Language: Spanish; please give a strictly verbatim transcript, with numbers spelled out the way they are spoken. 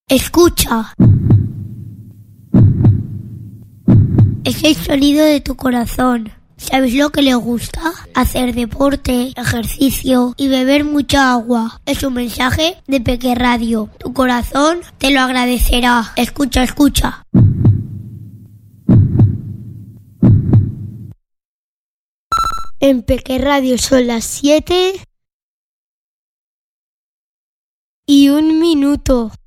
Escucha. Es el sonido de tu corazón. ¿Sabes lo que le gusta? Hacer deporte, ejercicio y beber mucha agua. Es un mensaje de Peque Radio. Tu corazón te lo agradecerá. Escucha, escucha. En Peque Radio son las siete y un minuto.